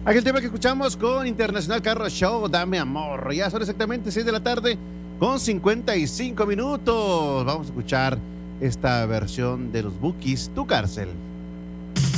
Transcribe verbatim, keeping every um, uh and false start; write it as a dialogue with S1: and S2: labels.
S1: Aquel tema que escuchamos con Internacional Carro Show, Dame Amor. Ya son exactamente seis de la tarde con cincuenta y cinco minutos. Vamos a escuchar esta versión de los Bukis, Tu Cárcel.